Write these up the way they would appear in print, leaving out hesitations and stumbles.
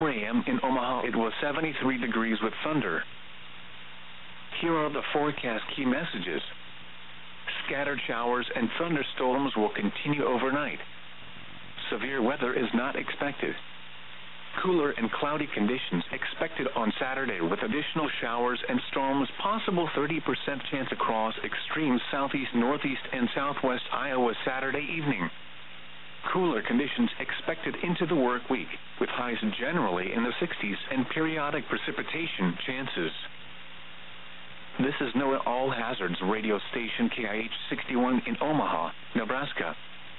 a.m. in Omaha, it was 73 degrees with thunder. Here are the forecast key messages. Scattered showers and thunderstorms will continue overnight. Severe weather is not expected. Cooler and cloudy conditions expected on Saturday with additional showers and storms, possible 30% chance across extreme southeast, northeast, and southwest Iowa Saturday evening. Cooler conditions expected into the work week, with highs generally in the 60s and periodic precipitation chances. This is NOAA All Hazards radio station KIH 61 in Omaha, Nebraska.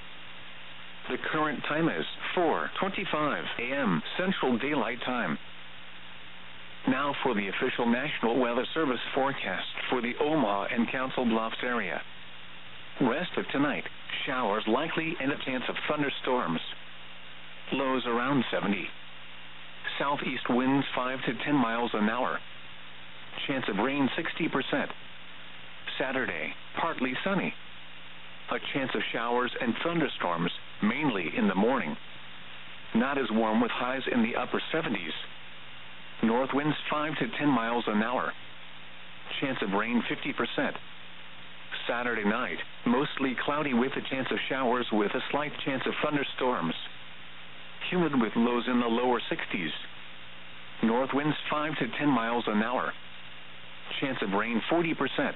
The current time is 4:25 a.m. Central Daylight Time. Now for the official National Weather Service forecast for the Omaha and Council Bluffs area. Rest of tonight, showers likely and a chance of thunderstorms. Lows around 70. Southeast winds 5 to 10 miles an hour. Chance of rain 60%. Saturday, partly sunny. A chance of showers and thunderstorms, mainly in the morning. Not as warm with highs in the upper 70s. North winds 5 to 10 miles an hour. Chance of rain 50%. Saturday night, mostly cloudy with a chance of showers with a slight chance of thunderstorms. Humid with lows in the lower 60s. North winds 5 to 10 miles an hour. Chance of rain 40%.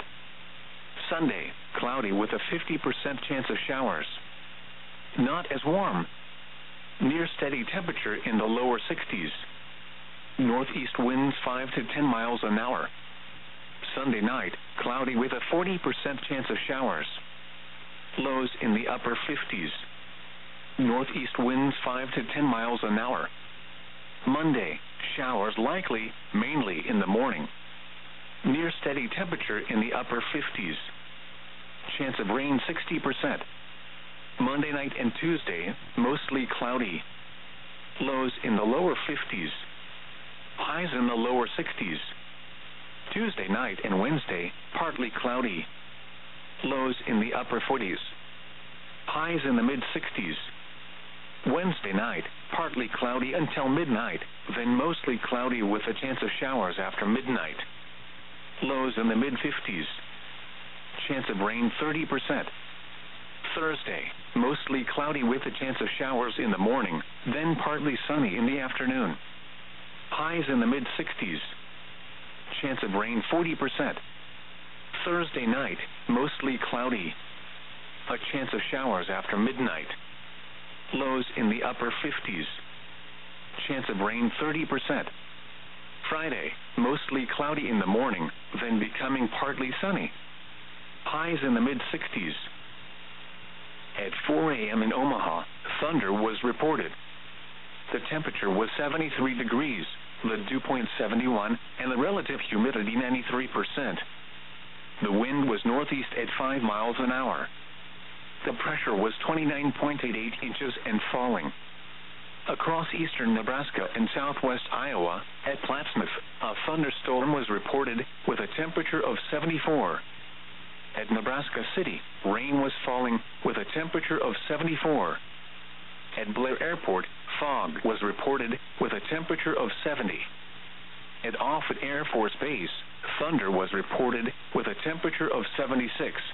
Sunday, cloudy with a 50% chance of showers. Not as warm. Near steady temperature in the lower 60s. Northeast winds 5 to 10 miles an hour. Sunday night, cloudy with a 40% chance of showers. Lows in the upper 50s. Northeast winds 5 to 10 miles an hour. Monday, showers likely, mainly in the morning. Near steady temperature in the upper 50s. Chance of rain 60%. Monday night and Tuesday, mostly cloudy. Lows in the lower 50s. Highs in the lower 60s. Tuesday night and Wednesday, partly cloudy. Lows in the upper 40s. Highs in the mid-60s. Wednesday night, partly cloudy until midnight, then mostly cloudy with a chance of showers after midnight. Lows in the mid-50s. Chance of rain 30%. Thursday, mostly cloudy with a chance of showers in the morning, then partly sunny in the afternoon. Highs in the mid-60s. Chance of rain 40%. Thursday night, mostly cloudy. A chance of showers after midnight. Lows in the upper 50s. Chance of rain 30%. Friday, mostly cloudy in the morning, then becoming partly sunny. Highs in the mid-60s. At 4 a.m. in Omaha, thunder was reported. The temperature was 73 degrees, the dew point 71, and the relative humidity 93%. The wind was northeast at 5 miles an hour. The pressure was 29.88 inches and falling. Across eastern Nebraska and southwest Iowa, at Plattsmouth, a thunderstorm was reported with a temperature of 74. At Nebraska City, rain was falling with a temperature of 74. At Blair Airport, fog was reported with a temperature of 70. At Offutt Air Force Base, thunder was reported with a temperature of 76.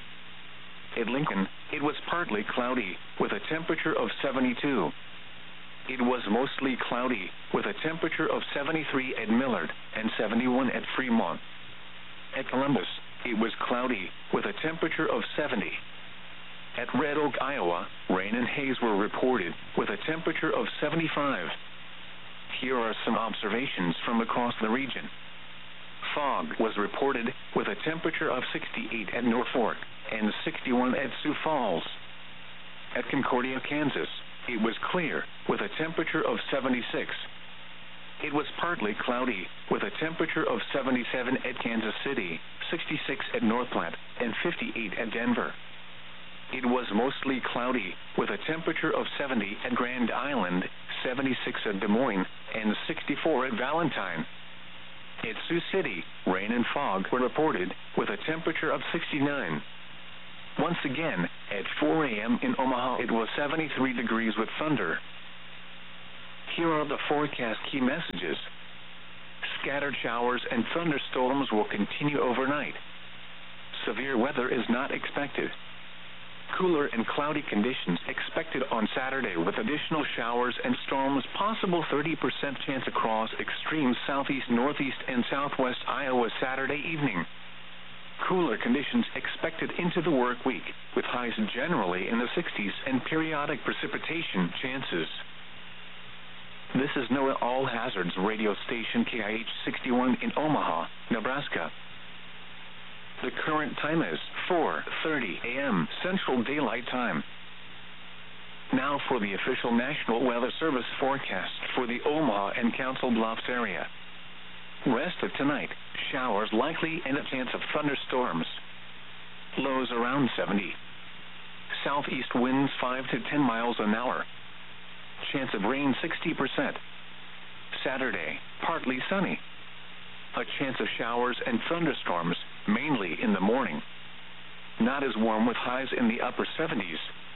At Lincoln, it was partly cloudy with a temperature of 72. It was mostly cloudy with a temperature of 73 at Millard and 71 at Fremont. At Columbus, it was cloudy with a temperature of 70. At Red Oak, Iowa, rain and haze were reported with a temperature of 75. Here are some observations from across the region. Fog was reported with a temperature of 68 at Norfolk and 61 at Sioux Falls. At Concordia, Kansas, it was clear with a temperature of 76. It was partly cloudy with a temperature of 77 at Kansas City, 66 at North Platte, and 58 at Denver. It was mostly cloudy with a temperature of 70 at Grand Island, 76 at Des Moines, and 64 at Valentine. At Sioux City, rain and fog were reported with a temperature of 69. Once again, at 4 a.m. in Omaha, it was 73 degrees with thunder. Here are the forecast key messages. Scattered showers and thunderstorms will continue overnight. Severe weather is not expected. Cooler and cloudy conditions expected on Saturday with additional showers and storms, possible 30% chance across extreme southeast, northeast, and southwest Iowa Saturday evening. Cooler conditions expected into the work week, with highs generally in the 60s and periodic precipitation chances. This is NOAA All Hazards radio station KIH 61 in Omaha, Nebraska. The current time is 4:30 a.m. Central Daylight Time. Now for the official National Weather Service forecast for the Omaha and Council Bluffs area. Rest of tonight, showers likely and a chance of thunderstorms. Lows around 70. Southeast winds 5 to 10 miles an hour. Chance of rain 60%. Saturday, partly sunny. A chance of showers and thunderstorms, mainly in the morning. Not as warm with highs in the upper 70s.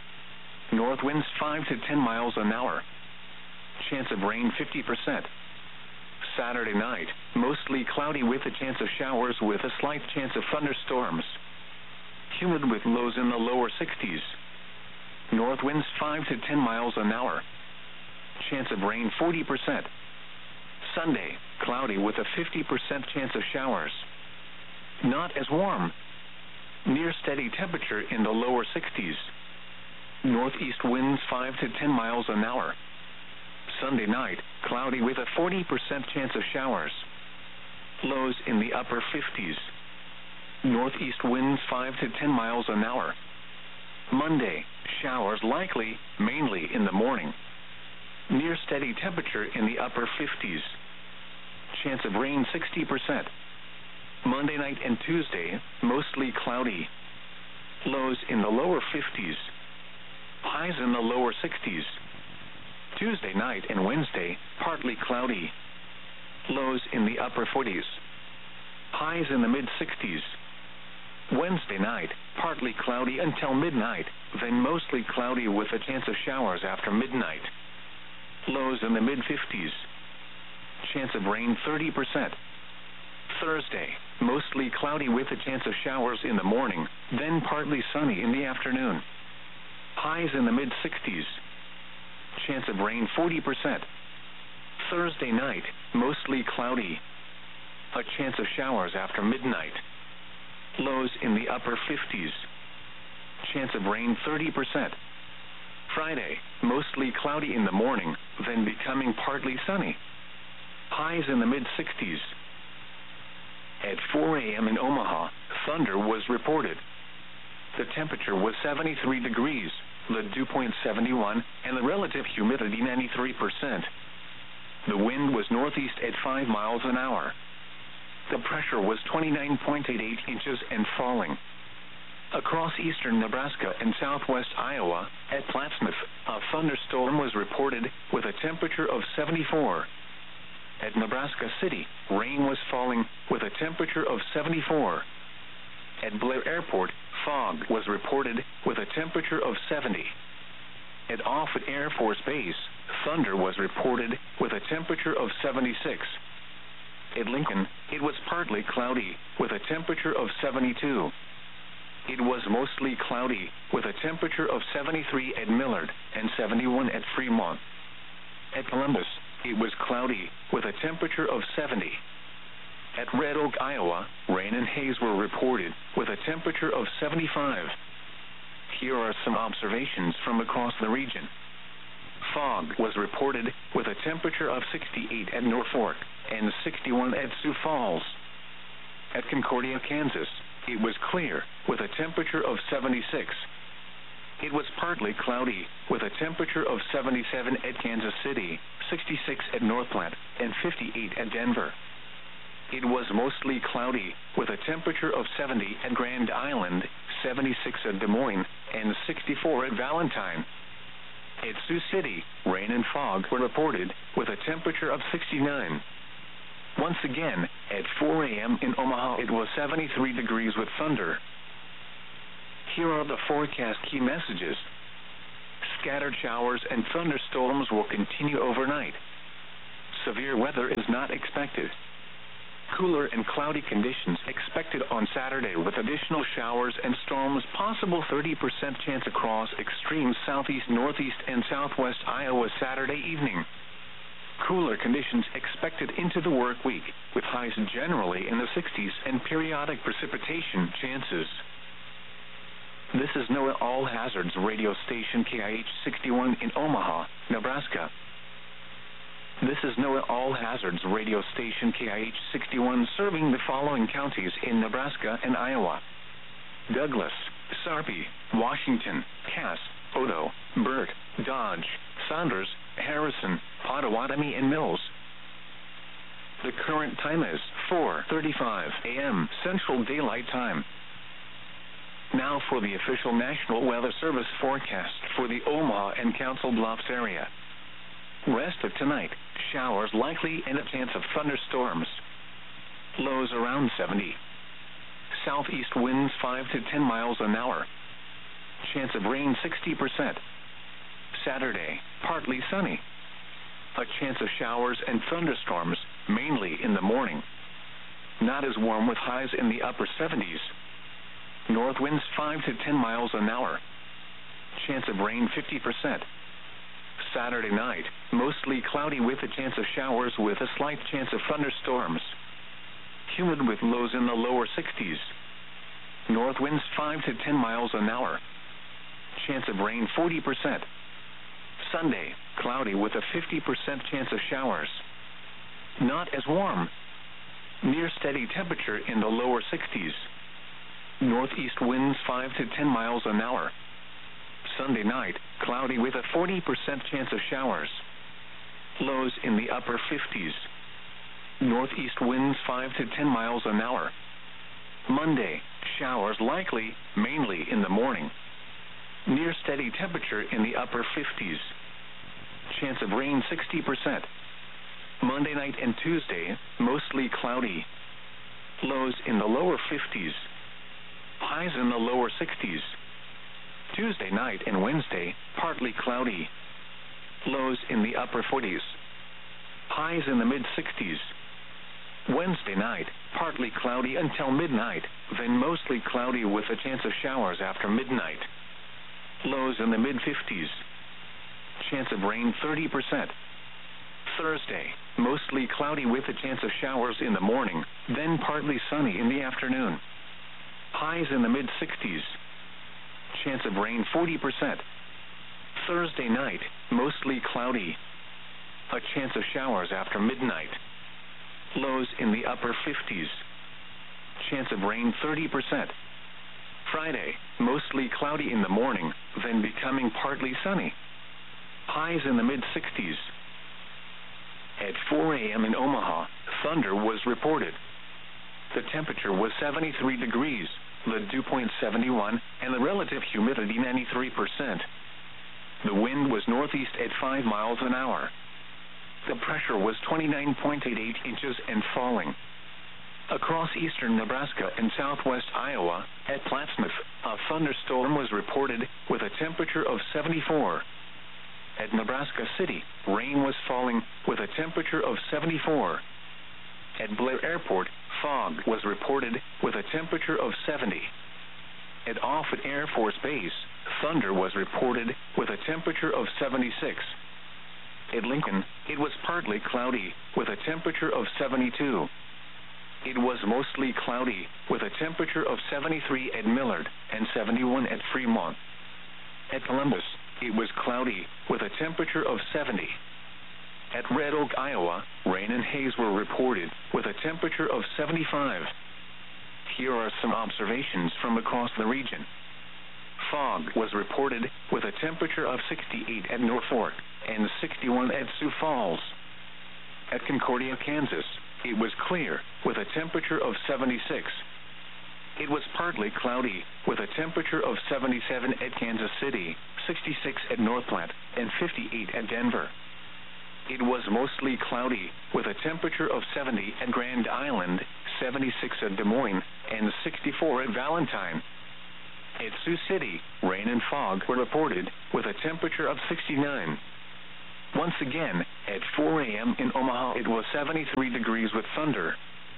North winds 5 to 10 miles an hour. Chance of rain 50%. Saturday night, mostly cloudy with a chance of showers with a slight chance of thunderstorms. Humid with lows in the lower 60s. North winds 5 to 10 miles an hour. Chance of rain 40%. Sunday, cloudy with a 50% chance of showers. Not as warm. Near steady temperature in the lower 60s. Northeast winds 5 to 10 miles an hour. Sunday night, cloudy with a 40% chance of showers. Lows in the upper 50s. Northeast winds 5 to 10 miles an hour. Monday, showers likely, mainly in the morning. Near steady temperature in the upper 50s. Chance of rain 60%. Monday night and Tuesday, mostly cloudy. Lows in the lower 50s. Highs in the lower 60s. Tuesday night and Wednesday, partly cloudy. Lows in the upper 40s. Highs in the mid-60s. Wednesday night, partly cloudy until midnight, then mostly cloudy with a chance of showers after midnight. Lows in the mid-50s. Chance of rain 30%. Thursday, mostly cloudy with a chance of showers in the morning, then partly sunny in the afternoon. Highs in the mid-60s. Chance of rain 40%. Thursday night, mostly cloudy. A chance of showers after midnight. Lows in the upper 50s. Chance of rain 30%. Friday, mostly cloudy in the morning, then becoming partly sunny. Highs in the mid-60s. At 4 a.m. in Omaha, thunder was reported. The temperature was 73 degrees, the dew point 71, and the relative humidity 93%. The wind was northeast at 5 miles an hour. The pressure was 29.88 inches and falling. Across eastern Nebraska and southwest Iowa, at Plattsmouth, a thunderstorm was reported with a temperature of 74. At Nebraska City, rain was falling with a temperature of 74. At Blair Airport, fog was reported with a temperature of 70. At Offutt Air Force Base, thunder was reported with a temperature of 76. At Lincoln, it was partly cloudy with a temperature of 72. It was mostly cloudy with a temperature of 73 at Millard and 71 at Fremont. At Columbus, it was cloudy with a temperature of 70. At Red Oak, Iowa, rain and haze were reported with a temperature of 75. Here are some observations from across the region. Fog was reported with a temperature of 68 at Norfolk and 61 at Sioux Falls. At Concordia, Kansas, it was clear with a temperature of 76. It was partly cloudy with a temperature of 77 at Kansas City, 66 at North Platte, and 58 at Denver. It was mostly cloudy with a temperature of 70 at Grand Island, 76 at Des Moines, and 64 at Valentine. At Sioux City, rain and fog were reported with a temperature of 69. Once again, at 4 a.m. in Omaha, it was 73 degrees with thunder. Here are the forecast key messages. Scattered showers and thunderstorms will continue overnight. Severe weather is not expected. Cooler and cloudy conditions expected on Saturday with additional showers and storms, possible 30% chance across extreme southeast, northeast, and southwest Iowa Saturday evening. Cooler conditions expected into the work week, with highs generally in the 60s and periodic precipitation chances. This is NOAA All Hazards radio station KIH 61 in Omaha, Nebraska. This is NOAA All Hazards radio station KIH 61 serving the following counties in Nebraska and Iowa: Douglas, Sarpy, Washington, Cass, Odo, Burke, Dodge, Saunders, Harrison, Pottawatomie, and Mills. The current time is 4:35 a.m. Central Daylight Time. Now for the official National Weather Service forecast for the Omaha and Council Bluffs area. Rest of tonight, showers likely and a chance of thunderstorms. Lows around 70. Southeast winds 5 to 10 miles an hour. Chance of rain 60%. Saturday, partly sunny. A chance of showers and thunderstorms, mainly in the morning. Not as warm with highs in the upper 70s. North winds 5 to 10 miles an hour. Chance of rain 50%. Saturday night, mostly cloudy with a chance of showers with a slight chance of thunderstorms. Humid with lows in the lower 60s. North winds 5 to 10 miles an hour. Chance of rain 40%. Sunday, cloudy with a 50% chance of showers. Not as warm. Near steady temperature in the lower 60s. Northeast winds 5 to 10 miles an hour. Sunday night, cloudy with a 40% chance of showers. Lows in the upper 50s. Northeast winds 5 to 10 miles an hour. Monday, showers likely, mainly in the morning. Near steady temperature in the upper 50s. Chance of rain 60%. Monday night and Tuesday, mostly cloudy. Lows in the lower 50s. Highs in the lower 60s. Tuesday night and Wednesday, partly cloudy. Lows in the upper 40s. Highs in the mid-60s. Wednesday night, partly cloudy until midnight, then mostly cloudy with a chance of showers after midnight. Lows in the mid-50s. Chance of rain 30%. Thursday, mostly cloudy with a chance of showers in the morning, then partly sunny in the afternoon. Highs in the mid-60s. Chance of rain 40%. Thursday night, mostly cloudy. A chance of showers after midnight. Lows in the upper 50s. Chance of rain 30%. Friday, mostly cloudy in the morning, then becoming partly sunny. Highs in the mid-60s. At 4 a.m. in Omaha, thunder was reported. The temperature was 73 degrees, the dew point 71, and the relative humidity 93%. The wind was northeast at 5 miles an hour. The pressure was 29.88 inches and falling. Across eastern Nebraska and southwest Iowa, at Plattsmouth, a thunderstorm was reported with a temperature of 74. At Nebraska City, rain was falling with a temperature of 74. At Blair Airport, fog was reported with a temperature of 70. At Offutt Air Force Base, thunder was reported with a temperature of 76. At Lincoln, it was partly cloudy with a temperature of 72. It was mostly cloudy with a temperature of 73 at Millard and 71 at Fremont. At Columbus, it was cloudy with a temperature of 70. At Red Oak, Iowa, rain and haze were reported with a temperature of 75. Here are some observations from across the region. Fog was reported with a temperature of 68 at Norfolk and 61 at Sioux Falls. At Concordia, Kansas, it was clear with a temperature of 76. It was partly cloudy with a temperature of 77 at Kansas City, 66 at North Platte, and 58 at Denver. It was mostly cloudy with a temperature of 70 at Grand Island, 76 at Des Moines, and 64 at Valentine. At Sioux City, rain and fog were reported with a temperature of 69. Once again, at 4 a.m. in Omaha, it was 73 degrees with thunder.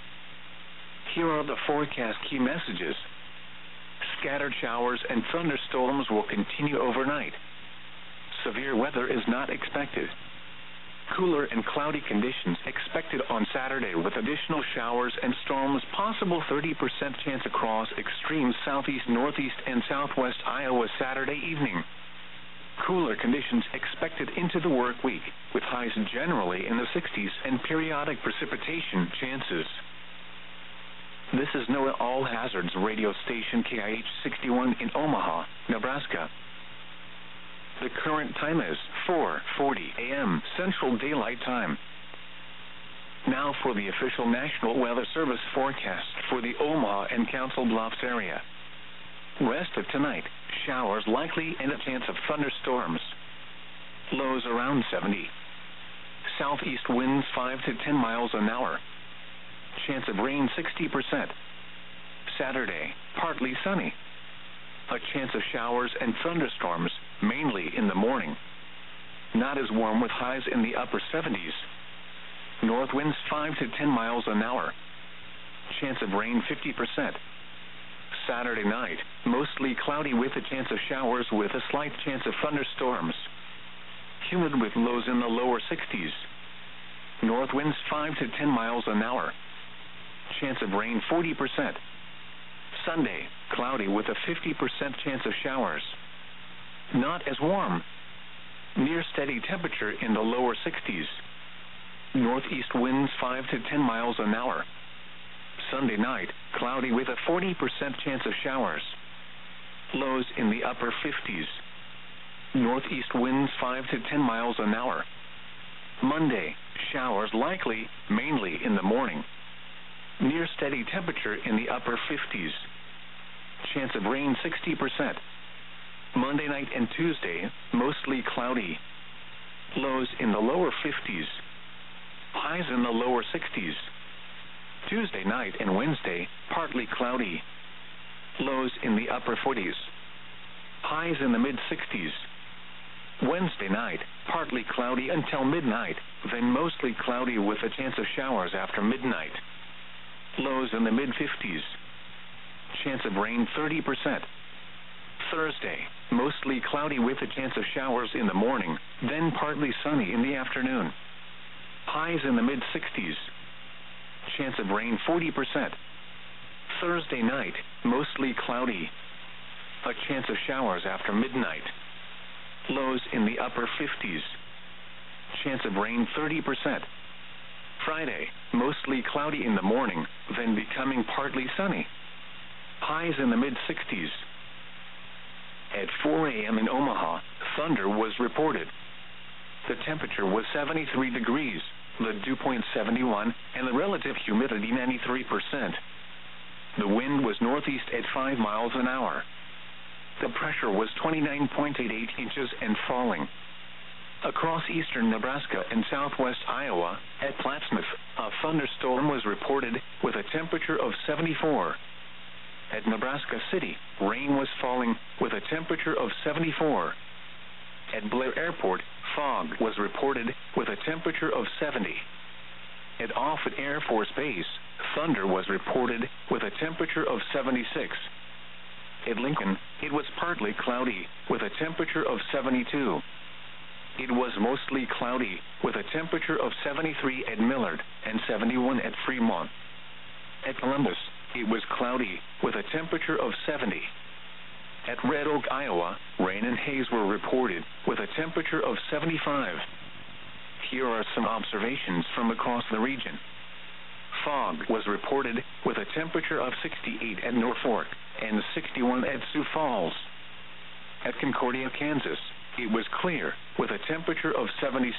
Here are the forecast key messages. Scattered showers and thunderstorms will continue overnight. Severe weather is not expected. Cooler and cloudy conditions expected on Saturday with additional showers and storms, possible 30% chance across extreme southeast, northeast, and southwest Iowa Saturday evening. Cooler conditions expected into the work week, with highs generally in the 60s and periodic precipitation chances. This is NOAA All Hazards radio station KIH 61 in Omaha, Nebraska. The current time is 4:40 a.m. Central Daylight Time. Now for the official National Weather Service forecast for the Omaha and Council Bluffs area. Rest of tonight, showers likely and a chance of thunderstorms. Lows around 70. Southeast winds 5 to 10 miles an hour. Chance of rain 60%. Saturday, partly sunny. A chance of showers and thunderstorms, mainly in the morning. Not as warm with highs in the upper 70s. North winds 5 to 10 miles an hour. Chance of rain 50%. Saturday night, mostly cloudy with a chance of showers with a slight chance of thunderstorms. Humid with lows in the lower 60s. North winds 5 to 10 miles an hour. Chance of rain 40%. Sunday, cloudy with a 50% chance of showers. Not as warm. Near steady temperature in the lower 60s. Northeast winds 5 to 10 miles an hour. Sunday night, cloudy with a 40% chance of showers. Lows in the upper 50s. Northeast winds 5 to 10 miles an hour. Monday, showers likely, mainly in the morning. Near steady temperature in the upper 50s. Chance of rain 60%. Monday night and Tuesday, mostly cloudy. Lows in the lower 50s. Highs in the lower 60s. Tuesday night and Wednesday, partly cloudy. Lows in the upper 40s. Highs in the mid-60s. Wednesday night, partly cloudy until midnight, then mostly cloudy with a chance of showers after midnight. Lows in the mid-50s. Chance of rain 30%. Thursday, mostly cloudy with a chance of showers in the morning, then partly sunny in the afternoon. Highs in the mid-60s. Chance of rain 40%. Thursday night, mostly cloudy. A chance of showers after midnight. Lows in the upper 50s. Chance of rain 30%. Friday, mostly cloudy in the morning, then becoming partly sunny. Highs in the mid-60s. At 4 a.m. in Omaha, thunder was reported. The temperature was 73 degrees, the dew point 71, and the relative humidity 93%. The wind was northeast at 5 miles an hour. The pressure was 29.88 inches and falling. Across eastern Nebraska and southwest Iowa, at Plattsmouth, a thunderstorm was reported with a temperature of 74. At Nebraska City, rain was falling with a temperature of 74. At Blair Airport, fog was reported with a temperature of 70. At Offutt Air Force Base, thunder was reported with a temperature of 76. At Lincoln, it was partly cloudy with a temperature of 72. It was mostly cloudy with a temperature of 73 at Millard and 71 at Fremont. At Columbus, it was cloudy with a temperature of 70. At Red Oak, Iowa, rain and haze were reported with a temperature of 75. Here are some observations from across the region. Fog was reported with a temperature of 68 at Norfolk and 61 at Sioux Falls. At Concordia, Kansas, it was clear with a temperature of 76.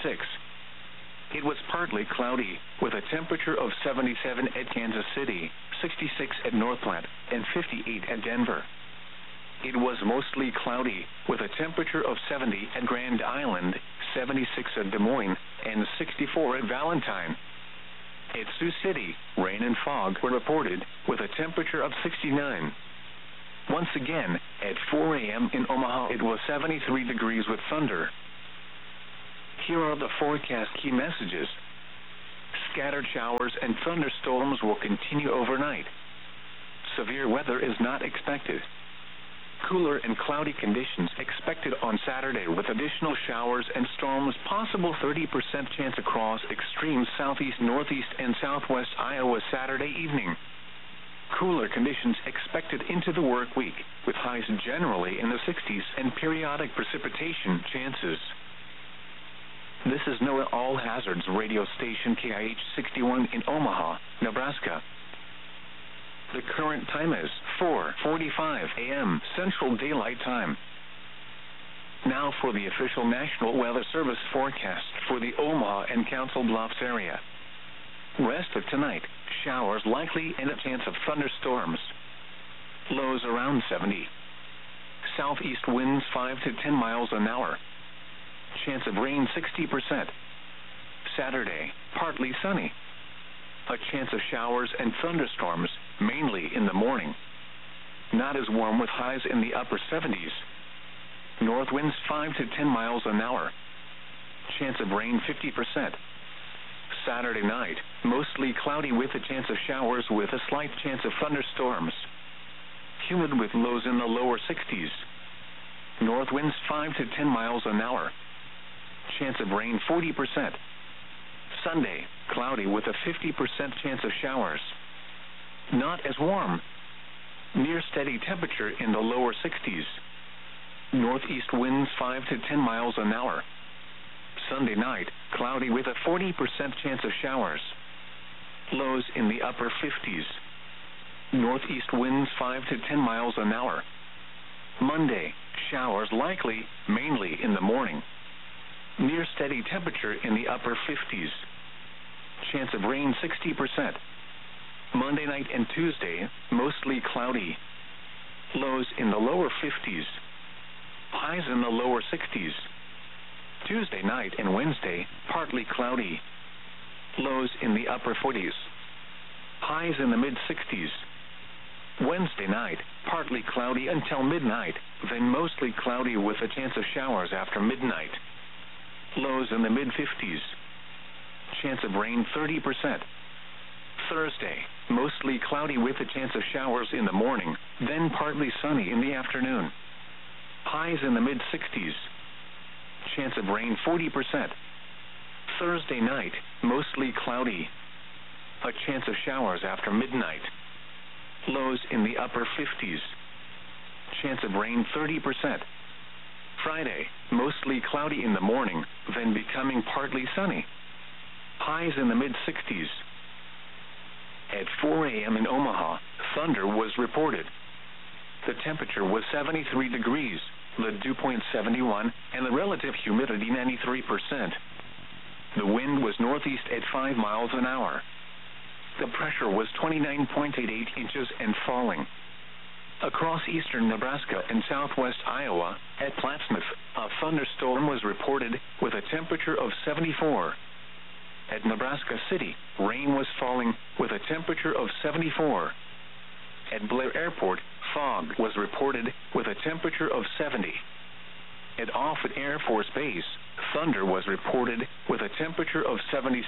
It was partly cloudy with a temperature of 77 at Kansas City, 66 at North Platte, and 58 at Denver. It was mostly cloudy with a temperature of 70 at Grand Island, 76 at Des Moines, and 64 at Valentine. At Sioux City, rain and fog were reported with a temperature of 69. Once again, at 4 a.m. in Omaha, it was 73 degrees with thunder. Here are the forecast key messages. Scattered showers and thunderstorms will continue overnight. Severe weather is not expected. Cooler and cloudy conditions expected on Saturday with additional showers and storms, possible 30% chance across extreme southeast, northeast, and southwest Iowa Saturday evening. Cooler conditions expected into the work week, with highs generally in the 60s and periodic precipitation chances. This is NOAA All Hazards radio station KIH 61 in Omaha, Nebraska. The current time is 4:45 a.m. Central Daylight Time. Now for the official National Weather Service forecast for the Omaha and Council Bluffs area. Rest of tonight, showers likely and a chance of thunderstorms. Lows around 70. Southeast winds 5 to 10 miles an hour. Chance of rain 60%. Saturday, partly sunny. A chance of showers and thunderstorms, mainly in the morning. Not as warm with highs in the upper 70s. North winds 5 to 10 miles an hour. Chance of rain 50%. Saturday night, mostly cloudy with a chance of showers with a slight chance of thunderstorms. Humid with lows in the lower 60s. North winds 5 to 10 miles an hour. Chance of rain 40%. Sunday, cloudy with a 50% chance of showers. Not as warm. Near steady temperature in the lower 60s. Northeast winds 5 to 10 miles an hour. Sunday night, cloudy with a 40% chance of showers. Lows in the upper 50s. Northeast winds 5 to 10 miles an hour. Monday, showers likely, mainly in the morning. Near steady temperature in the upper 50s. Chance of rain 60%. Monday night and Tuesday, mostly cloudy. Lows in the lower 50s. Highs in the lower 60s. Tuesday night and Wednesday, partly cloudy. Lows in the upper 40s. Highs in the mid-60s. Wednesday night, partly cloudy until midnight, then mostly cloudy with a chance of showers after midnight. Lows in the mid-50s. Chance of rain 30%. Thursday, mostly cloudy with a chance of showers in the morning, then partly sunny in the afternoon. Highs in the mid-60s. Chance of rain 40%. Thursday night, mostly cloudy. A chance of showers after midnight. Lows in the upper 50s. Chance of rain 30%. Friday, mostly cloudy in the morning, then becoming partly sunny. Highs in the mid-60s. At 4 a.m. in Omaha, thunder was reported. The temperature was 73 degrees, the dew point 71, and the relative humidity 93%. The wind was northeast at 5 miles an hour. The pressure was 29.88 inches and falling. Across eastern Nebraska and southwest Iowa, at Plattsmouth, a thunderstorm was reported with a temperature of 74. At Nebraska City, rain was falling with a temperature of 74. At Blair Airport, fog was reported with a temperature of 70. At Offutt Air Force Base, thunder was reported with a temperature of 76.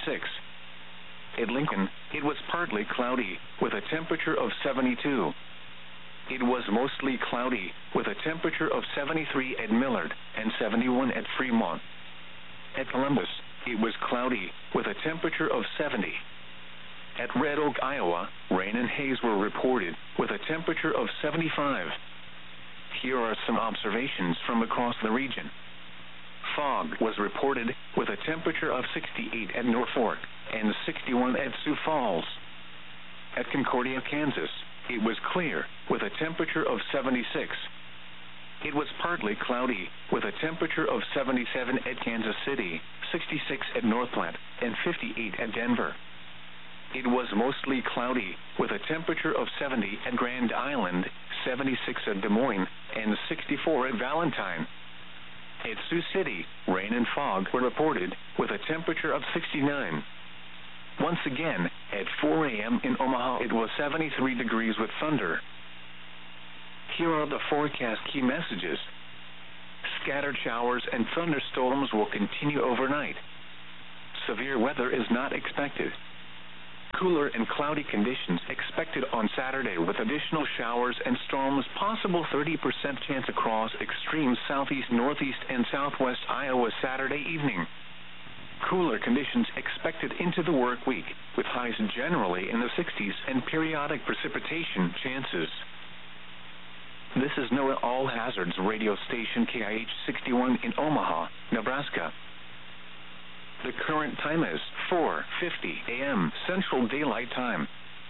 At Lincoln, it was partly cloudy with a temperature of 72. It was mostly cloudy with a temperature of 73 at Millard and 71 at Fremont. At Columbus, it was cloudy with a temperature of 70. At Red Oak, Iowa, rain and haze were reported with a temperature of 75. Here are some observations from across the region. Fog was reported with a temperature of 68 at Norfolk and 61 at Sioux Falls. At Concordia, Kansas, it was clear with a temperature of 76. It was partly cloudy with a temperature of 77 at Kansas City, 66 at North Platte, and 58 at Denver. It was mostly cloudy with a temperature of 70 at Grand Island, 76 at Des Moines, and 64 at Valentine. At Sioux City, rain and fog were reported with a temperature of 69. Once again, at 4 a.m. in Omaha, it was 73 degrees with thunder. Here are the forecast key messages. Scattered showers and thunderstorms will continue overnight. Severe weather is not expected. Cooler and cloudy conditions expected on Saturday with additional showers and storms, possible 30% chance across extreme southeast, northeast, and southwest Iowa Saturday evening. Cooler conditions expected into the work week, with highs generally in the 60s and periodic precipitation chances. This is NOAA All Hazards radio station KIH 61 in Omaha, Nebraska. The current time is 4:50 a.m. Central Daylight Time.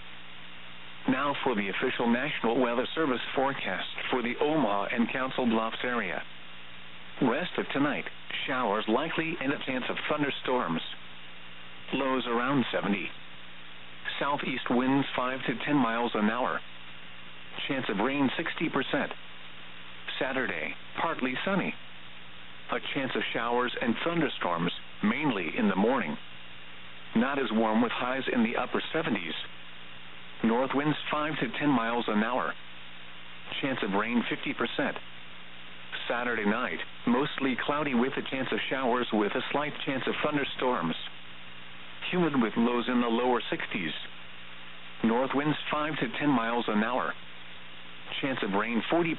Now for the official National Weather Service forecast for the Omaha and Council Bluffs area. Rest of tonight, showers likely and a chance of thunderstorms. Lows around 70. Southeast winds 5 to 10 miles an hour. Chance of rain 60%. Saturday, partly sunny. A chance of showers and thunderstorms, mainly in the morning. Not as warm with highs in the upper 70s. North winds 5 to 10 miles an hour. Chance of rain 50%. Saturday night, mostly cloudy with a chance of showers with a slight chance of thunderstorms. Humid with lows in the lower 60s. North winds 5 to 10 miles an hour. Chance of rain 40%.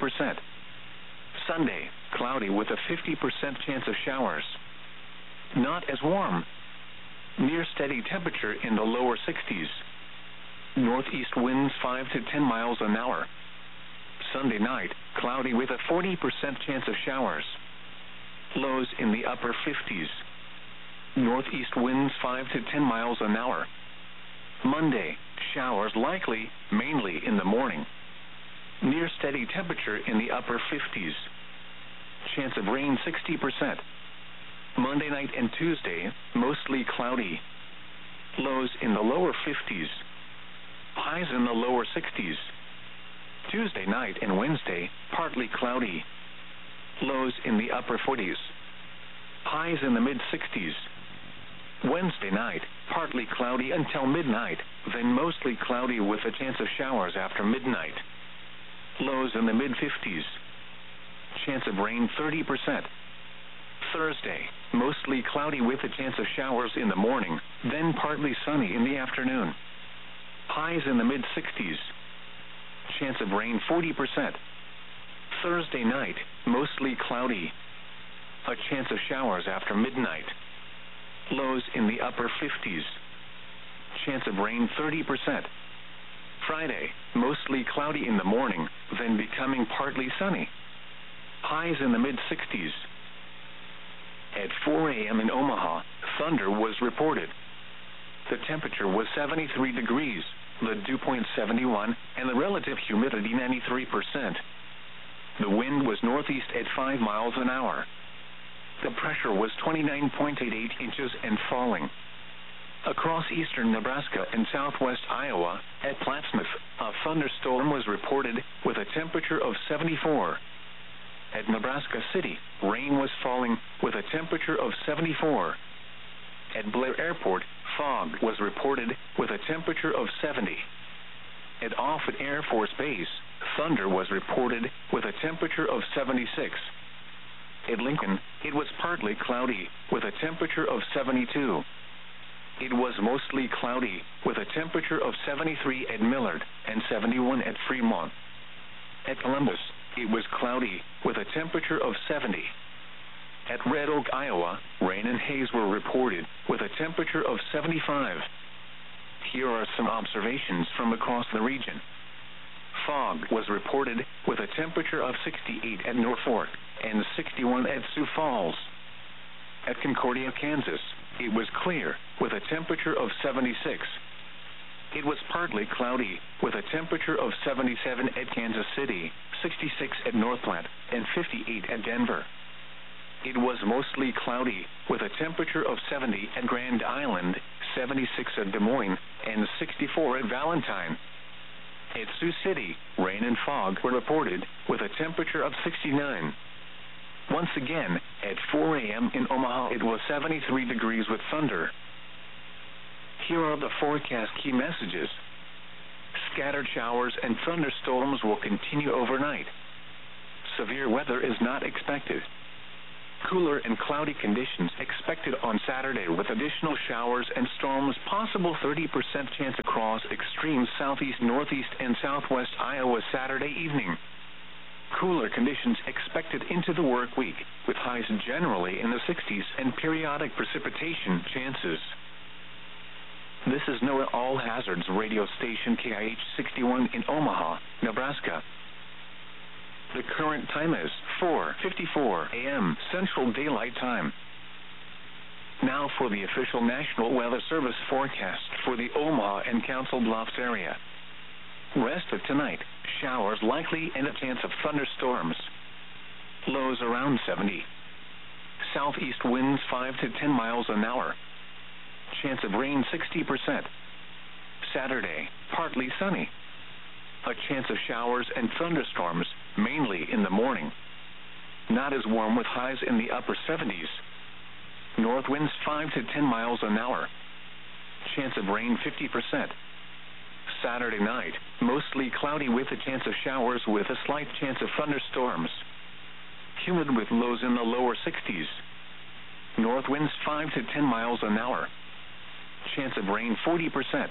Sunday, cloudy with a 50% chance of showers. Not as warm. Near steady temperature in the lower 60s. Northeast winds 5 to 10 miles an hour. Sunday night, cloudy with a 40% chance of showers. Lows in the upper 50s. Northeast winds 5 to 10 miles an hour. Monday, showers likely, mainly in the morning. Near steady temperature in the upper 50s. Chance of rain 60%. Monday night and Tuesday, mostly cloudy. Lows in the lower 50s. Highs in the lower 60s. Tuesday night and Wednesday, partly cloudy. Lows in the upper 40s. Highs in the mid-60s. Wednesday night, partly cloudy until midnight, then mostly cloudy with a chance of showers after midnight. Lows in the mid-50s. Chance of rain 30%. Thursday, mostly cloudy with a chance of showers in the morning, then partly sunny in the afternoon. Highs in the mid-60s. Chance of rain 40%. Thursday night, mostly cloudy. A chance of showers after midnight. Lows in the upper 50s. Chance of rain 30%. Friday, mostly cloudy in the morning, then becoming partly sunny. Highs in the mid-60s. At 4 a.m. in Omaha, thunder was reported. The temperature was 73 degrees, the dew point 71, and the relative humidity 93%. The wind was northeast at 5 miles an hour. The pressure was 29.88 inches and falling. Across eastern Nebraska and southwest Iowa, at Plattsmouth, a thunderstorm was reported with a temperature of 74. At Nebraska City, rain was falling with a temperature of 74. At Blair Airport, fog was reported with a temperature of 70. At Offutt Air Force Base, thunder was reported with a temperature of 76. At Lincoln, it was partly cloudy with a temperature of 72. It was mostly cloudy with a temperature of 73 at Millard and 71 at Fremont. At Columbus, it was cloudy with a temperature of 70. At Red Oak, Iowa, rain and haze were reported with a temperature of 75. Here are some observations from across the region. Fog was reported with a temperature of 68 at Norfolk and 61 at Sioux Falls. At Concordia, Kansas, it was clear with a temperature of 76. It was partly cloudy with a temperature of 77 at Kansas City, 66 at North Platte, and 58 at Denver. It was mostly cloudy with a temperature of 70 at Grand Island, 76 at Des Moines, and 64 at Valentine. At Sioux City, rain and fog were reported with a temperature of 69. Once again, at 4 a.m. in Omaha, it was 73 degrees with thunder. Here are the forecast key messages. Scattered showers and thunderstorms will continue overnight. Severe weather is not expected. Cooler and cloudy conditions expected on Saturday with additional showers and storms, possible 30% chance across extreme southeast, northeast, and southwest Iowa Saturday evening. Cooler conditions expected into the work week, with highs generally in the 60s and periodic precipitation chances. This is NOAA All Hazards radio station KIH 61 in Omaha, Nebraska. The current time is 4:54 a.m. Central Daylight Time. Now for the official National Weather Service forecast for the Omaha and Council Bluffs area. Rest of tonight, showers likely and a chance of thunderstorms. Lows around 70. Southeast winds 5 to 10 miles an hour. Chance of rain 60%. Saturday, partly sunny. A chance of showers and thunderstorms, mainly in the morning. Not as warm with highs in the upper 70s. North winds 5 to 10 miles an hour. Chance of rain 50%. Saturday night, mostly cloudy with a chance of showers with a slight chance of thunderstorms. Humid with lows in the lower 60s. North winds 5 to 10 miles an hour. Chance of rain 40%.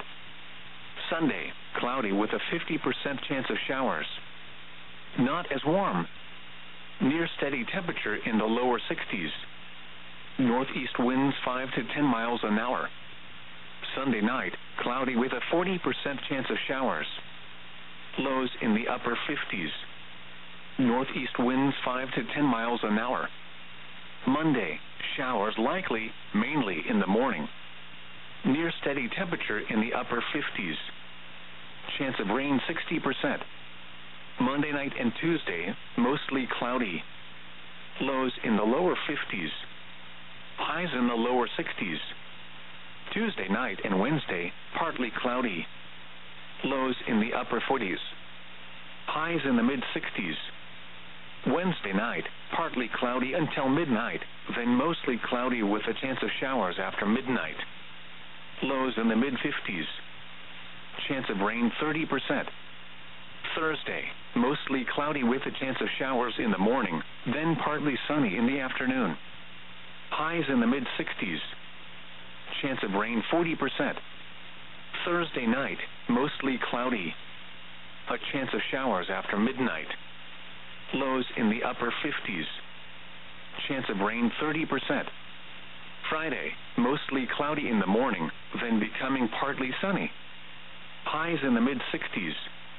Sunday, cloudy with a 50% chance of showers. Not as warm. Near steady temperature in the lower 60s. Northeast winds 5 to 10 miles an hour. Sunday night, cloudy with a 40% chance of showers. Lows in the upper 50s. Northeast winds 5 to 10 miles an hour. Monday, showers likely, mainly in the morning. Near steady temperature in the upper 50s. Chance of rain 60%. Monday night and Tuesday, mostly cloudy. Lows in the lower 50s. Highs in the lower 60s. Tuesday night and Wednesday, partly cloudy. Lows in the upper 40s. Highs in the mid-60s. Wednesday night, partly cloudy until midnight, then mostly cloudy with a chance of showers after midnight. Lows in the mid-50s. Chance of rain 30%. Thursday, mostly cloudy with a chance of showers in the morning, then partly sunny in the afternoon. Highs in the mid-60s. Chance of rain 40%. Thursday night, mostly cloudy. A chance of showers after midnight. Lows in the upper 50s. Chance of rain 30%. Friday, mostly cloudy in the morning, then becoming partly sunny. Highs in the mid-60s.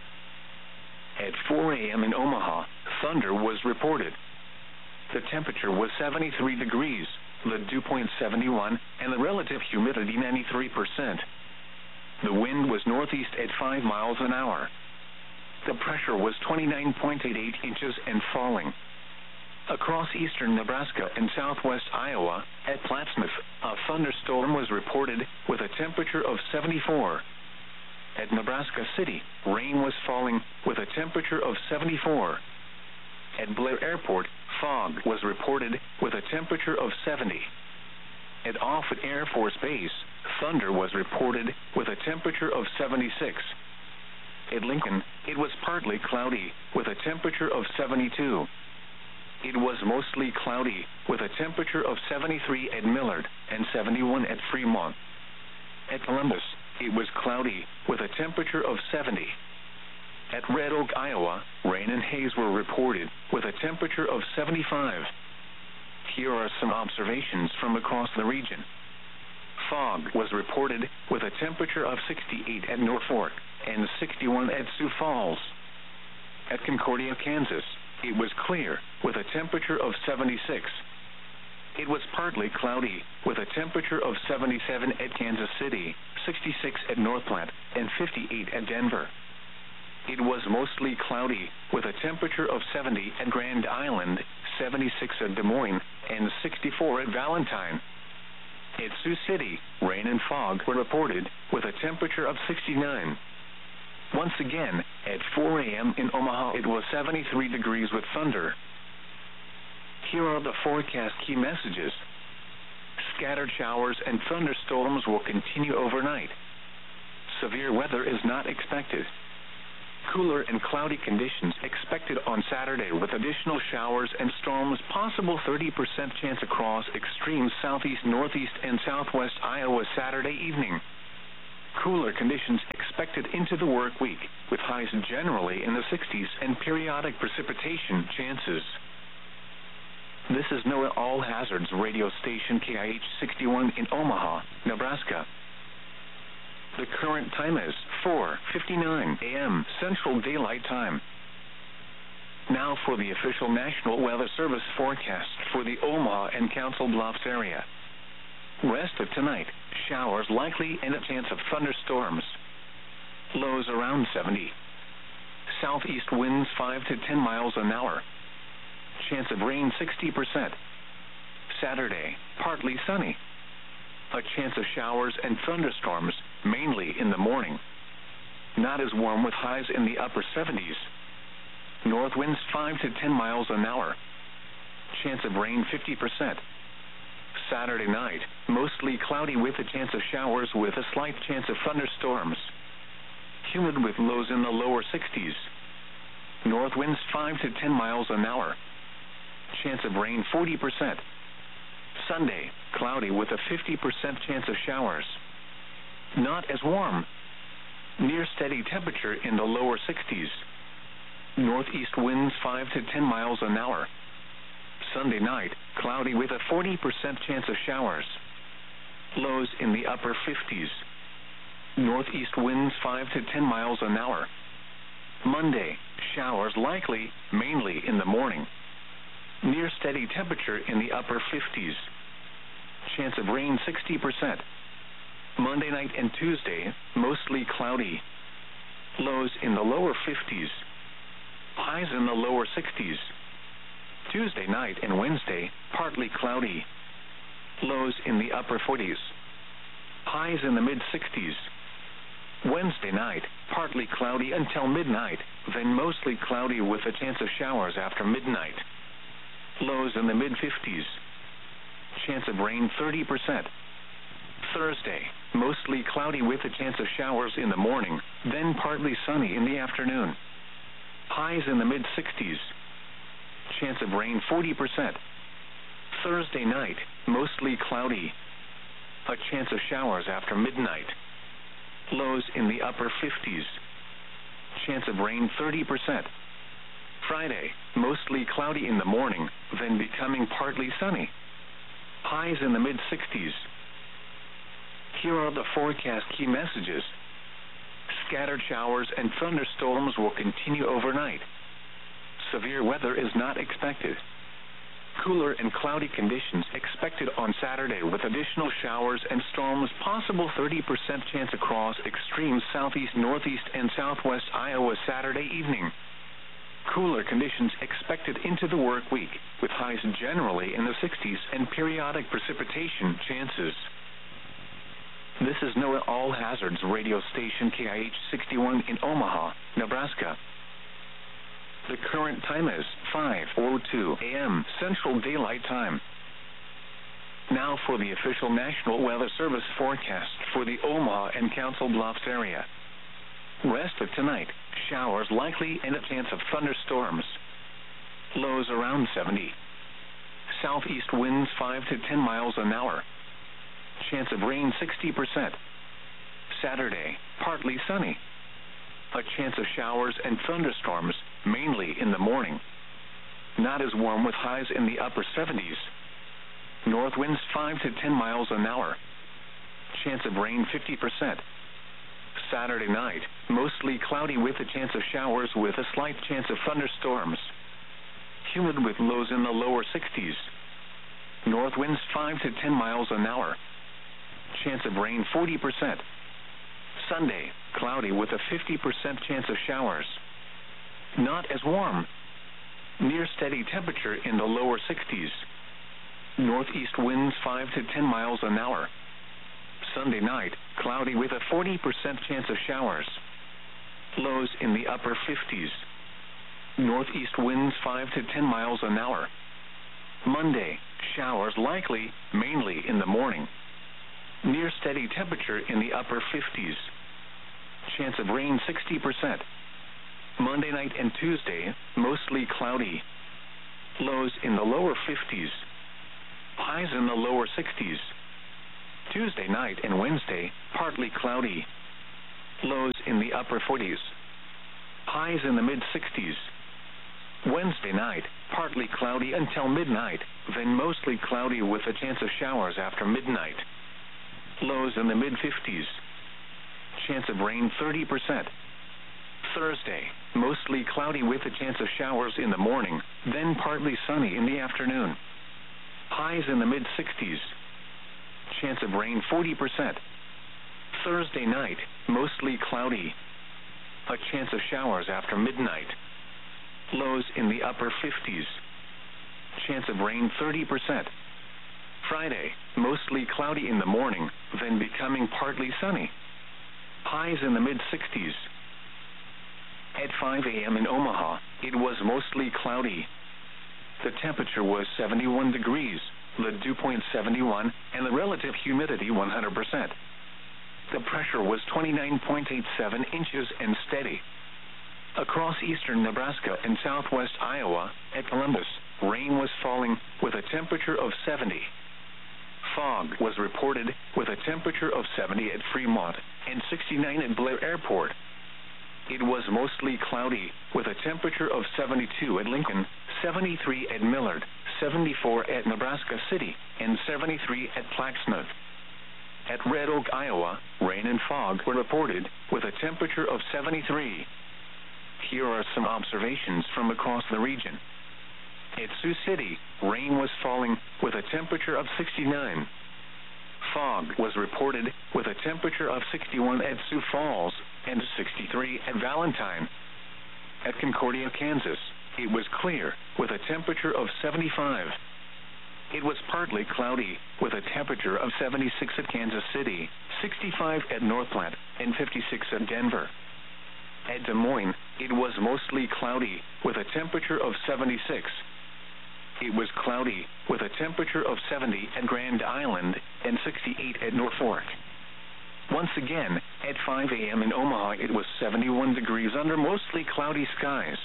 At 4 a.m. in Omaha, thunder was reported. The temperature was 73 degrees, the dew point 71, and the relative humidity 93%. The wind was northeast at 5 miles an hour. The pressure was 29.88 inches and falling. Across eastern Nebraska and southwest Iowa, at Plattsmouth, a thunderstorm was reported with a temperature of 74. At Nebraska City, rain was falling with a temperature of 74. At Blair Airport, fog was reported with a temperature of 70. At Offutt Air Force Base, thunder was reported with a temperature of 76. At Lincoln, it was partly cloudy with a temperature of 72. It was mostly cloudy with a temperature of 73 at Millard and 71 at Fremont. At Columbus, it was cloudy with a temperature of 70. At Red Oak, Iowa, rain and haze were reported with a temperature of 75. Here are some observations from across the region. Fog was reported with a temperature of 68 at Norfolk and 61 at Sioux Falls. At Concordia, Kansas, it was clear with a temperature of 76. It was partly cloudy with a temperature of 77 at Kansas City, 66 at North Platte, and 58 at Denver. It was mostly cloudy with a temperature of 70 at Grand Island, 76 at Des Moines, and 64 at Valentine. At Sioux City, rain and fog were reported with a temperature of 69. Once again, at 4 a.m. in Omaha, it was 73 degrees with thunder. Here are the forecast key messages. Scattered showers and thunderstorms will continue overnight. Severe weather is not expected. Cooler and cloudy conditions expected on Saturday with additional showers and storms, possible 30% chance across extreme southeast, northeast, and southwest Iowa Saturday evening. Cooler conditions expected into the work week, with highs generally in the 60s and periodic precipitation chances. This is NOAA All Hazards radio station KIH 61 in Omaha, Nebraska. The current time is 4:59 a.m. Central Daylight Time. Now for the official National Weather Service forecast for the Omaha and Council Bluffs area. Rest of tonight, showers likely and a chance of thunderstorms. Lows around 70. Southeast winds 5 to 10 miles an hour. Chance of rain 60%. Saturday, partly sunny. A chance of showers and thunderstorms, mainly in the morning. Not as warm with highs in the upper 70s. North winds 5 to 10 miles an hour. Chance of rain 50%. Saturday night, mostly cloudy with a chance of showers with a slight chance of thunderstorms. Humid with lows in the lower 60s. North winds 5 to 10 miles an hour. Chance of rain 40%. Sunday, cloudy with a 50% chance of showers. Not as warm. Near steady temperature in the lower 60s. Northeast winds 5 to 10 miles an hour. Sunday night, cloudy with a 40% chance of showers. Lows in the upper 50s. Northeast winds 5 to 10 miles an hour. Monday, showers likely, mainly in the morning. Near steady temperature in the upper 50s. Chance of rain 60%. Monday night and Tuesday, mostly cloudy. Lows in the lower 50s. Highs in the lower 60s. Tuesday night and Wednesday, partly cloudy. Lows in the upper 40s. Highs in the mid-60s. Wednesday night, partly cloudy until midnight, then mostly cloudy with a chance of showers after midnight. Lows in the mid-50s. Chance of rain 30%. Thursday, mostly cloudy with a chance of showers in the morning, then partly sunny in the afternoon. Highs in the mid-60s. Chance of rain 40%. Thursday night, mostly cloudy. A chance of showers after midnight. Lows in the upper 50s. Chance of rain 30%. Friday, mostly cloudy in the morning, then becoming partly sunny. Highs in the mid-60s. Here are the forecast key messages. Scattered showers and thunderstorms will continue overnight. Severe weather is not expected. Cooler and cloudy conditions expected on Saturday with additional showers and storms, possible 30% chance across extreme southeast, northeast, and southwest Iowa Saturday evening. Cooler conditions expected into the work week, with highs generally in the 60s and periodic precipitation chances. This is NOAA All Hazards radio station KIH 61 in Omaha, Nebraska. The current time is 5:02 a.m. Central Daylight Time. Now for the official National Weather Service forecast for the Omaha and Council Bluffs area. Rest of tonight, showers likely and a chance of thunderstorms. Lows around 70. Southeast winds 5 to 10 miles an hour. Chance of rain 60%. Saturday, partly sunny. A chance of showers and thunderstorms, mainly in the morning. Not as warm with highs in the upper 70s. North winds 5 to 10 miles an hour. Chance of rain 50%. Saturday night, mostly cloudy with a chance of showers with a slight chance of thunderstorms. Humid with lows in the lower 60s. North winds 5 to 10 miles an hour. Chance of rain 40%. Sunday, cloudy with a 50% chance of showers. Not as warm. Near steady temperature in the lower 60s. Northeast winds 5 to 10 miles an hour. Sunday night, cloudy with a 40% chance of showers. Lows in the upper 50s. Northeast winds 5 to 10 miles an hour. Monday, showers likely, mainly in the morning. Near steady temperature in the upper 50s. Chance of rain 60%. Monday night and Tuesday, mostly cloudy. Lows in the lower 50s. Highs in the lower 60s. Tuesday night and Wednesday, partly cloudy. Lows in the upper 40s. Highs in the mid-60s. Wednesday night, partly cloudy until midnight, then mostly cloudy with a chance of showers after midnight. Lows in the mid-50s. Chance of rain 30%. Thursday, mostly cloudy with a chance of showers in the morning, then partly sunny in the afternoon. Highs in the mid-60s. Chance of rain 40%. Thursday night, mostly cloudy. A chance of showers after midnight. Lows in the upper 50s. Chance of rain 30%. Friday, mostly cloudy in the morning, then becoming partly sunny. Highs in the mid-60s. At 5 a.m. in Omaha, it was mostly cloudy. The temperature was 71 degrees, the dew point 71, and the relative humidity 100%. The pressure was 29.87 inches and steady. Across eastern Nebraska and southwest Iowa, at Columbus, rain was falling with a temperature of 70. Fog was reported with a temperature of 70 at Fremont and 69 at Blair Airport. It was mostly cloudy with a temperature of 72 at Lincoln, 73 at Millard, 74 at Nebraska City, and 73 at Plaxmouth. At Red Oak, Iowa, rain and fog were reported with a temperature of 73. Here are some observations from across the region. At Sioux City, rain was falling with a temperature of 69. Fog was reported with a temperature of 61 at Sioux Falls and 63 at Valentine. At Concordia, Kansas, it was clear with a temperature of 75. It was partly cloudy with a temperature of 76 at Kansas City, 65 at North Platte, and 56 at Denver. At Des Moines, it was mostly cloudy with a temperature of 76. It was cloudy with a temperature of 70 at Grand Island and 68 at Norfolk. Once again, at 5 a.m. in Omaha, it was 71 degrees under mostly cloudy skies.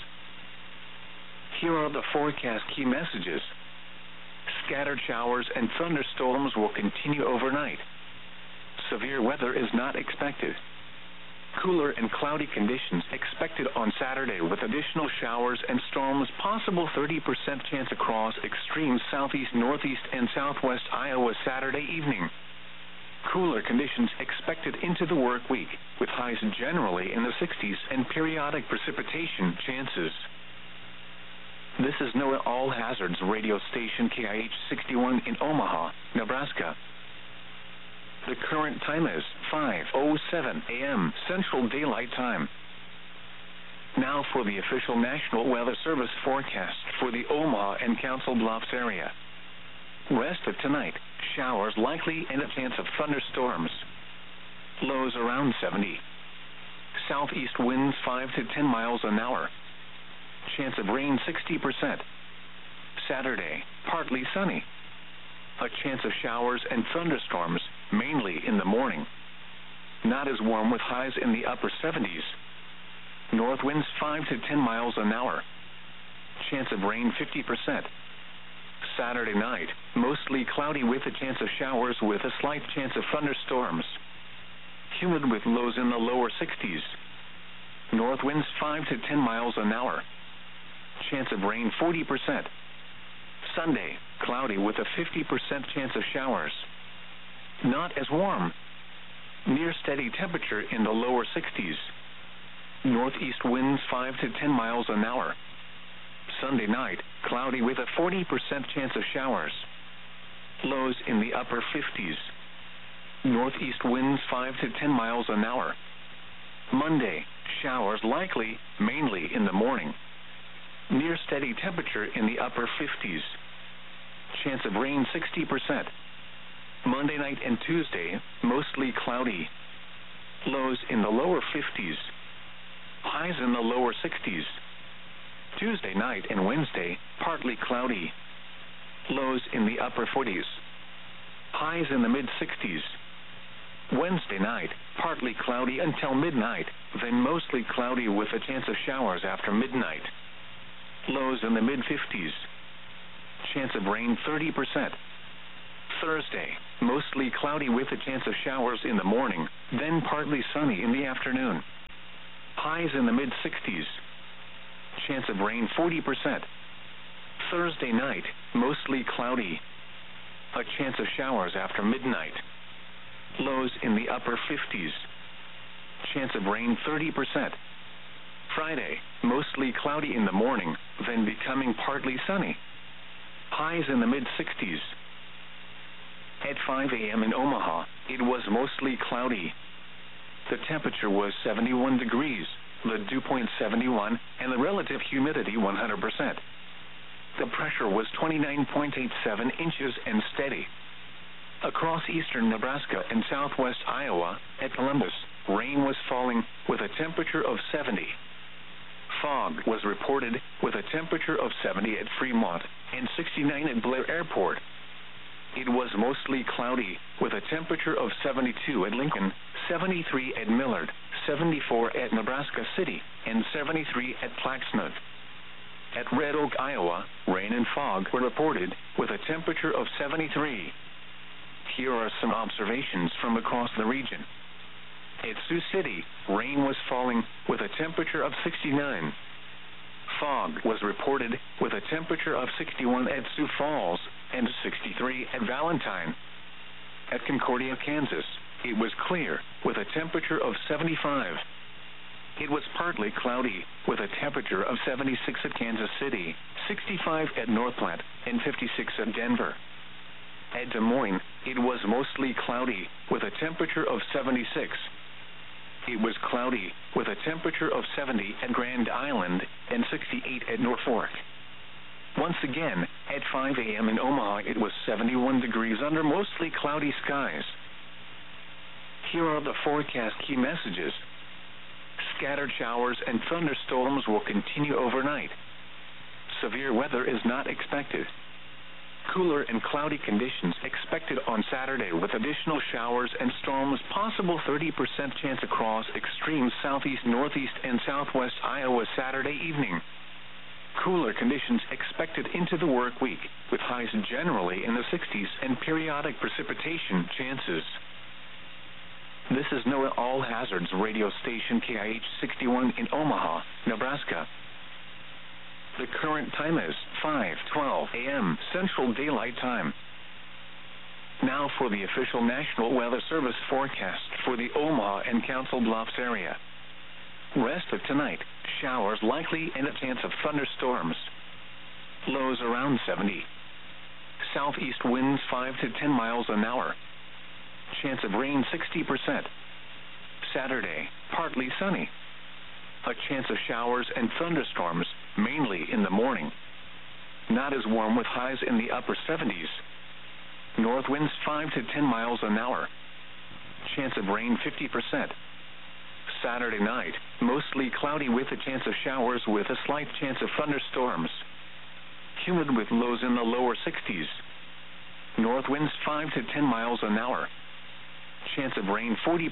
Here are the forecast key messages. Scattered showers and thunderstorms will continue overnight. Severe weather is not expected. Cooler and cloudy conditions expected on Saturday with additional showers and storms, possible 30% chance across extreme southeast, northeast, and southwest Iowa Saturday evening. Cooler conditions expected into the work week, with highs generally in the 60s and periodic precipitation chances. This is NOAA All Hazards radio station KIH 61 in Omaha, Nebraska. The current time is 5:07 a.m. Central Daylight Time. Now for the official National Weather Service forecast for the Omaha and Council Bluffs area. Rest of tonight, showers likely and a chance of thunderstorms. Lows around 70. Southeast winds 5 to 10 miles an hour. Chance of rain 60%. Saturday, partly sunny. A chance of showers and thunderstorms, mainly in the morning. Not as warm with highs in the upper 70s. North winds 5 to 10 miles an hour. Chance of rain 50%. Saturday night, mostly cloudy with a chance of showers with a slight chance of thunderstorms. Humid with lows in the lower 60s. North winds 5 to 10 miles an hour. Chance of rain 40%. Sunday, cloudy with a 50% chance of showers. Not as warm. Near steady temperature in the lower 60s. Northeast winds 5 to 10 miles an hour. Sunday night, cloudy with a 40% chance of showers. Lows in the upper 50s. Northeast winds 5 to 10 miles an hour. Monday, showers likely, mainly in the morning. Near steady temperature in the upper 50s. Chance of rain 60%. Monday night and Tuesday, mostly cloudy. Lows in the lower 50s. Highs in the lower 60s. Tuesday night and Wednesday, partly cloudy. Lows in the upper 40s. Highs in the mid-60s. Wednesday night, partly cloudy until midnight, then mostly cloudy with a chance of showers after midnight. Lows in the mid-50s. Chance of rain 30%. Thursday, mostly cloudy with a chance of showers in the morning, then partly sunny in the afternoon. Highs in the mid-60s. Chance of rain 40%. Thursday night, mostly cloudy. A chance of showers after midnight. Lows in the upper 50s. Chance of rain 30%. Friday, mostly cloudy in the morning, then becoming partly sunny. Highs in the mid-60s. At 5 a.m. in Omaha, it was mostly cloudy. The temperature was 71 degrees, the dew point 71, and the relative humidity 100%. The pressure was 29.87 inches and steady. Across eastern Nebraska and southwest Iowa, at Columbus, rain was falling with a temperature of 70. Fog was reported with a temperature of 70 at Fremont and 69 at Blair Airport. It was mostly cloudy with a temperature of 72 at Lincoln, 73 at Millard, 74 at Nebraska City, and 73 at Plaxmouth. At Red Oak, Iowa, rain and fog were reported with a temperature of 73. Here are some observations from across the region. At Sioux City, rain was falling with a temperature of 69. Fog was reported with a temperature of 61 at Sioux Falls and 63 at Valentine. At Concordia, Kansas, it was clear with a temperature of 75. It was partly cloudy with a temperature of 76 at Kansas City, 65 at North Platte, and 56 at Denver. At Des Moines, it was mostly cloudy with a temperature of 76. It was cloudy with a temperature of 70 at Grand Island and 68 at Norfolk. Once again, at 5 a.m. in Omaha, it was 71 degrees under mostly cloudy skies. Here are the forecast key messages. Scattered showers and thunderstorms will continue overnight. Severe weather is not expected. Cooler and cloudy conditions expected on Saturday with additional showers and storms, possible 30% chance across extreme southeast, northeast, and southwest Iowa Saturday evening. Cooler conditions expected into the work week, with highs generally in the 60s and periodic precipitation chances. This is NOAA All Hazards radio station KIH 61 in Omaha, Nebraska. The current time is 5:12 a.m. Central Daylight Time. Now for the official National Weather Service forecast for the Omaha and Council Bluffs area. Rest of tonight, showers likely and a chance of thunderstorms. Lows around 70. Southeast winds 5 to 10 miles an hour. Chance of rain 60%. Saturday, partly sunny. A chance of showers and thunderstorms, mainly in the morning. Not as warm with highs in the upper 70s. North winds 5 to 10 miles an hour. Chance of rain 50%. Saturday night, mostly cloudy with a chance of showers with a slight chance of thunderstorms. Humid with lows in the lower 60s. North winds 5 to 10 miles an hour. Chance of rain 40%.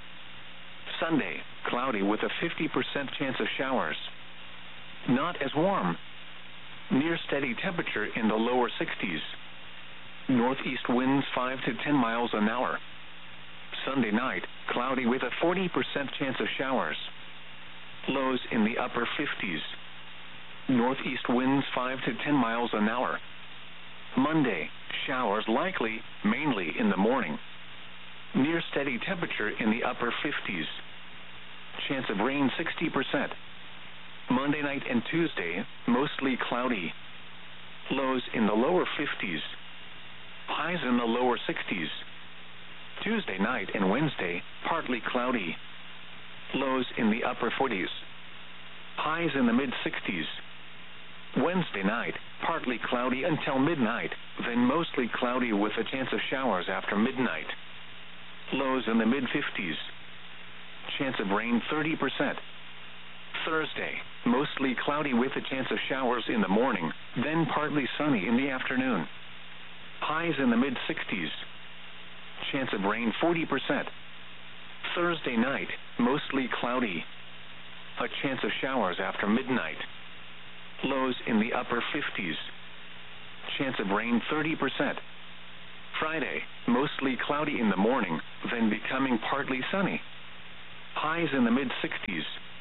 Sunday, cloudy with a 50% chance of showers. Not as warm. Near steady temperature in the lower 60s. Northeast winds 5 to 10 miles an hour. Sunday night, cloudy with a 40% chance of showers. Lows in the upper 50s. Northeast winds 5 to 10 miles an hour. Monday, showers likely, mainly in the morning. Near steady temperature in the upper 50s. Chance of rain 60%. Monday night and Tuesday, mostly cloudy. Lows in the lower 50s. Highs in the lower 60s. Tuesday night and Wednesday, partly cloudy. Lows in the upper 40s. Highs in the mid-60s. Wednesday night, partly cloudy until midnight, then mostly cloudy with a chance of showers after midnight. Lows in the mid-50s. Chance of rain 30%. Thursday, mostly cloudy with a chance of showers in the morning, then partly sunny in the afternoon. Highs in the mid-60s. Chance of rain 40%. Thursday night, mostly cloudy. A chance of showers after midnight. Lows in the upper 50s. Chance of rain 30%. Friday, mostly cloudy in the morning, then becoming partly sunny. Highs in the mid-60s.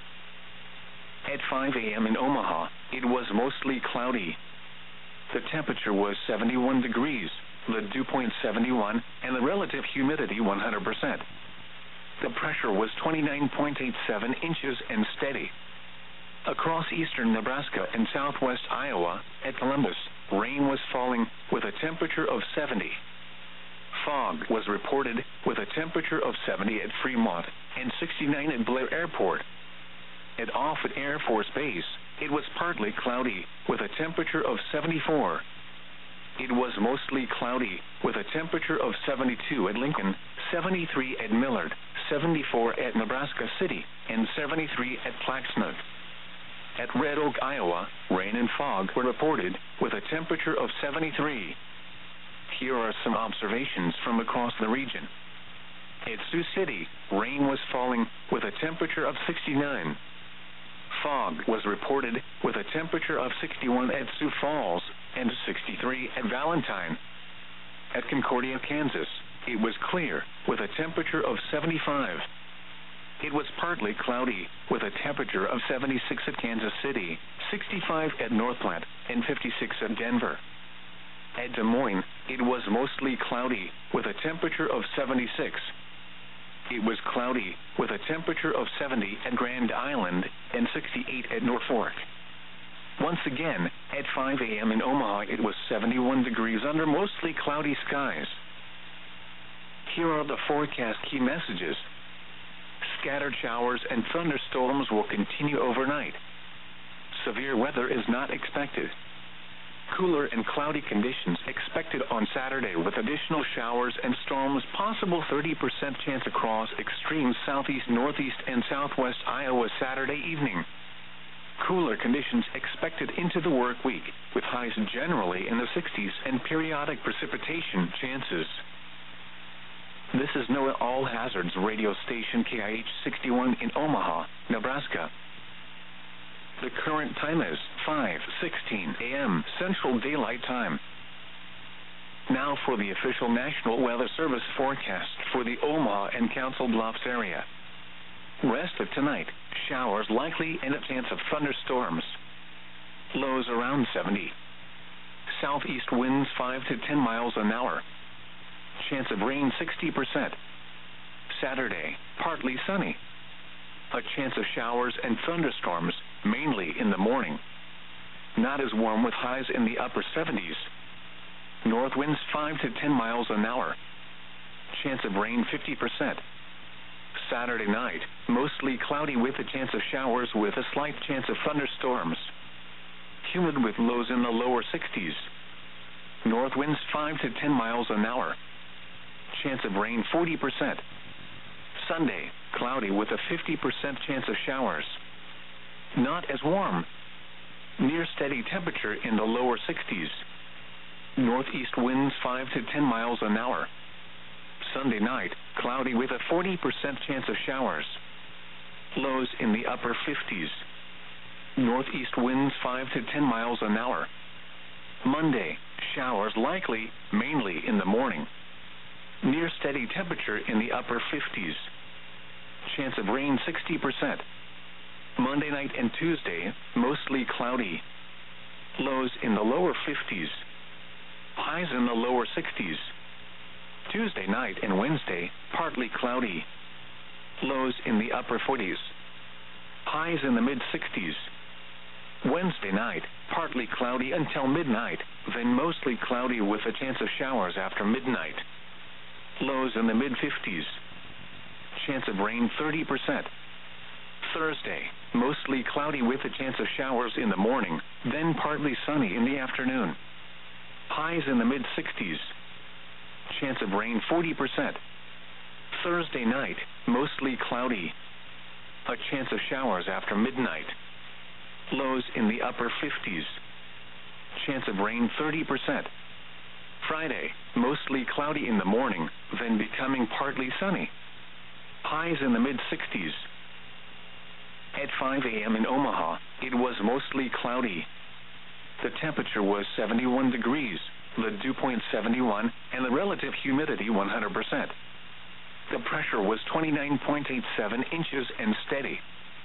At 5 a.m. in Omaha, it was mostly cloudy. The temperature was 71 degrees, the dew point 71, and the relative humidity 100%. The pressure was 29.87 inches and steady. Across eastern Nebraska and southwest Iowa, at Columbus, rain was falling with a temperature of 70. Fog was reported with a temperature of 70 at Fremont and 69 at Blair Airport. At Offutt Air Force Base, it was partly cloudy with a temperature of 74. It was mostly cloudy with a temperature of 72 at Lincoln, 73 at Millard, 74 at Nebraska City, and 73 at Plaxnut. At Red Oak, Iowa, rain and fog were reported with a temperature of 73. Here are some observations from across the region. At Sioux City, rain was falling with a temperature of 69. Fog was reported with a temperature of 61 at Sioux Falls and 63 at Valentine. At Concordia, Kansas, it was clear with a temperature of 75. It was partly cloudy with a temperature of 76 at Kansas City, 65 at North Platte, and 56 at Denver. At Des Moines, it was mostly cloudy with a temperature of 76. It was cloudy with a temperature of 70 at Grand Island and 68 at Norfolk. Once again, at 5 a.m. in Omaha, it was 71 degrees under mostly cloudy skies. Here are the forecast key messages. Scattered showers and thunderstorms will continue overnight. Severe weather is not expected. Cooler and cloudy conditions expected on Saturday with additional showers and storms, possible 30% chance across extreme southeast, northeast, and southwest Iowa Saturday evening. Cooler conditions expected into the work week, with highs generally in the 60s and periodic precipitation chances. This is NOAA All Hazards radio station KIH 61 in Omaha, Nebraska. The current time is 5:16 a.m. Central Daylight Time. Now for the official National Weather Service forecast for the Omaha and Council Bluffs area. Rest of tonight, showers likely and a chance of thunderstorms. Lows around 70. Southeast winds 5 to 10 miles an hour. Chance of rain 60%. Saturday, partly sunny. A chance of showers and thunderstorms, mainly in the morning. Not as warm with highs in the upper 70s. North winds 5 to 10 miles an hour. Chance of rain 50%. Saturday night, mostly cloudy with a chance of showers with a slight chance of thunderstorms. Humid with lows in the lower 60s. North winds 5 to 10 miles an hour. Chance of rain 40%. Sunday, cloudy with a 50% chance of showers. Not as warm. Near steady temperature in the lower 60s. Northeast winds 5 to 10 miles an hour. Sunday night, cloudy with a 40% chance of showers. Lows in the upper 50s. Northeast winds 5 to 10 miles an hour. Monday, showers likely, mainly in the morning. Near steady temperature in the upper 50s. Chance of rain 60%. Monday night and Tuesday, mostly cloudy. Lows in the lower 50s. Highs in the lower 60s. Tuesday night and Wednesday, partly cloudy. Lows in the upper 40s. Highs in the mid-60s. Wednesday night, partly cloudy until midnight, then mostly cloudy with a chance of showers after midnight. Lows in the mid-50s. Chance of rain 30%. Thursday, mostly cloudy with a chance of showers in the morning, then partly sunny in the afternoon. Highs in the mid-60s. Chance of rain 40%. Thursday night, mostly cloudy. A chance of showers after midnight. Lows in the upper 50s. Chance of rain 30%. Friday, mostly cloudy in the morning, then becoming partly sunny. Highs in the mid-60s. At 5 a.m. in Omaha, it was mostly cloudy. The temperature was 71 degrees, the dew point 71, and the relative humidity 100%. The pressure was 29.87 inches and steady.